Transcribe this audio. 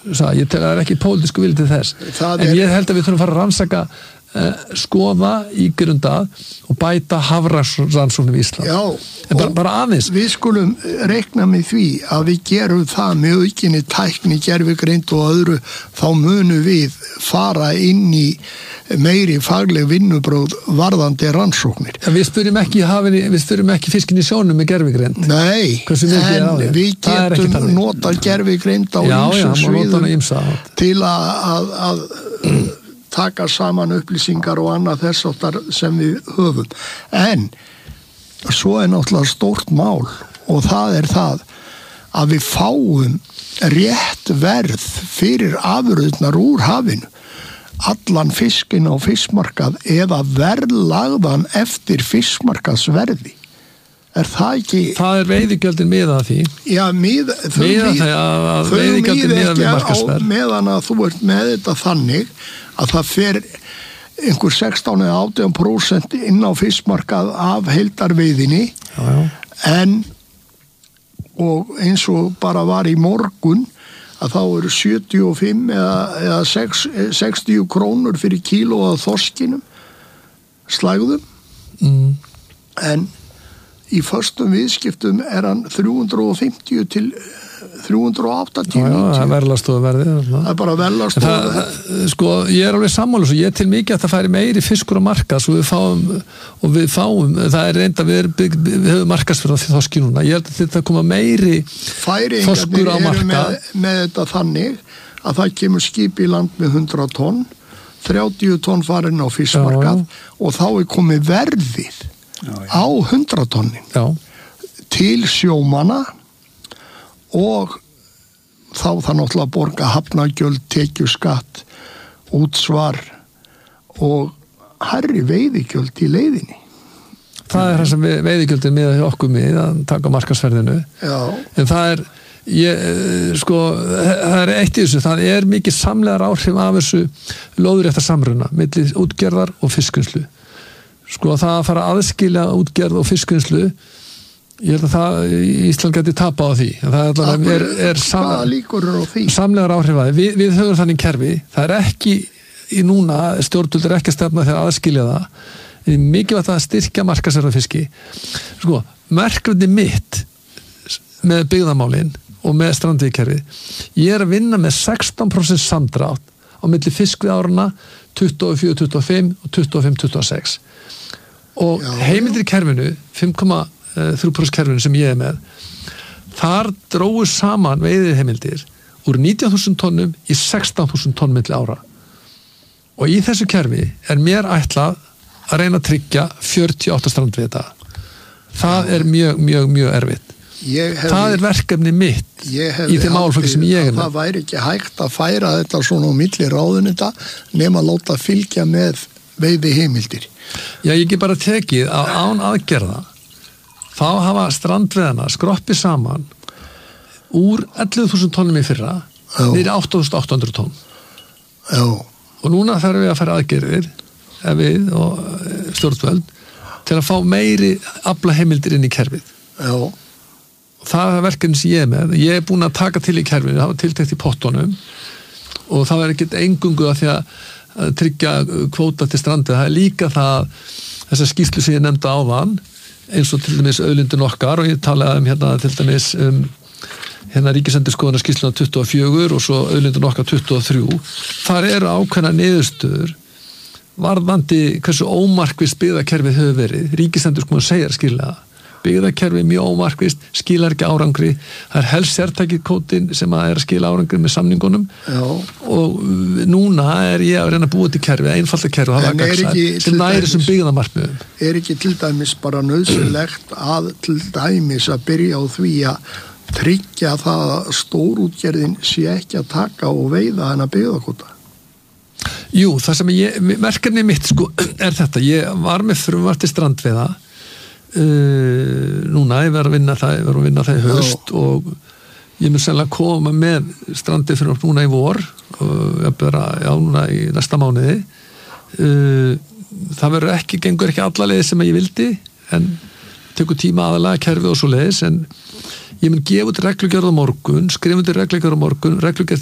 sagði, ég tel að það ekki pólitísku vilji til þess en ég held að við þurfum að fara að rannsaka skoða ígrundað og bæta hafrannsóknum í Ísland. Já, bara aðeins. Við skulum reikna með því að við gerum það með aukinni tækni, gervigreind og öðru, þá munum við fara inn í meiri fagleg vinnubróð varðandi rannsóknir. En við spyrjum ekki fiskin í sjónum með gervigreind. Nei, en við getum nota gervigreind á ýmsum sviðum til að taka saman upplýsingar og annað þess áttar sem við höfum. En svo náttúrulega stórt mál og það það að við fáum rétt verð fyrir afurðirnar úr hafinu. Allan fiskinn á fiskmarkað eða verðlagðan eftir fiskmarkaðsverði. Það ekki... Það veiðigjöldin miðað að því. Já, þau veiðigjöldin miðað við markaðsverð. Meðan að þú ert með þetta þannig að það fer einhver 16 eða 18% inn á fiskmarkað af heildarveiðinni en og eins og bara var í morgun að þá eru 75 eða 60 krónur fyrir kíló af þorskinum slægðum en í föstum viðskiptum hann 350 til 380. Já, það verðlagsstofuverðið. Það bara verðlagsstofuverðið. Sko, ég alveg sammála svo, ég til mikið að það færi meiri fiskur á markað svo við fáum, það reynda við höfum markaðsverð á þorski núna. Ég held að þetta koma meiri þorskur á markað. Með þetta þannig að það kemur skip í land með 100 tonn, 30 tonn farin á fiskmarkað og þá komið verðið á 100 tonnin til sjómanna og þá það náttúrulega að borga hafnagjöld, tekjuskatt, útsvar og hærri veiðigjöld í leiðinni. Það það sem veiðigjöldin með okkur með að taka markaðsverðinu. En það það eitt í þessu, það mikið samlegar áhrif af þessu lóðrétta samruna milli útgerðar og fiskvinnslu. Sko það að fara að aðskilja útgerð og fiskvinnslu ég held að það Ísland geti tapað á því. Það samlegar áhrif að því. Við höfum þannig kerfi. Það ekki í núna, stjórnvöld ekki að stefna þegar aðskilja það. Það mikilvægt að styrkja markaðsverð fiski. Sko, merkverði mitt með byggðamálin og með strandveiðikerfi. Ég að vinna með 16% samdrátt á milli fiskveiðárana 24-25 og 25-26. Og heimildir í kerfinu 5,3% kerfinu sem ég með þar drógu saman veiðiheimildir úr 19.000 tonnum í 16.000 tonn milli ára og í þessu kerfi mér ætlað að reyna að tryggja 48 strandveiða það mjög erfitt það verkefni mitt í þeim málflokki sem ég með það væri ekki hægt að færa þetta svona á milli ráðuneyta nema að láta fylgja með veiðiheimildir. Já, ég get bara tekið að án aðgerða þá hafa strandveiðana skroppið saman úr 11.000 tonnum í fyrra niður 8.800 tonn. Já. Og núna þarfum við að fara aðgerðir við og stjórnvöld til að fá meiri aflaheimildir inn í kerfið. Já. Það verkefni sem ég með. Ég búin að taka til í kerfinu, það var tiltekt í pottunum og það ekkert engungu að því að tryggja kvóta til strandið. Það líka það þessa skýrslu sem ég nefndi áðan eins og til dæmis auðlindin okkar og ég talaði til dæmis ríkisendurskoðunar skýrsluna 24 og svo auðlindin okkar 23. Þar ákveðnar niðurstöður varðandi hversu ómarkvisst byggðakerfið hefur verið. Ríkisendurskoðunar segir skýrlega byggðakerfið mjög ómarkvisst, skilar ekki árangri. Það helst sértækikvótin sem að skila árangri með samningunum. Já. Og núna ég að reyna að búa til kerfið, einfalda kerfið, það var gagnstætt sem næri sem byggðamarkmiðum. Ekki til dæmis bara nauðsynlegt að til dæmis að byrja á því að tryggja það að stórútgerðin sé ekki að taka og veiða hana byggðakvóta? Jú, það sem verkefni mitt þetta. Ég var með frumvarp til strandveiða núna, ég var að vinna það í haust og ég mun sennilega koma með strandið fyrir núna í vor og ég bara, núna í næsta mánuði það gengur ekki alla leið sem ég vildi en tekur tíma aðalega kerfið og svo leiðis en ég mun gefa út reglugerð á morgun, skrifa út reglugerð á morgun reglugerð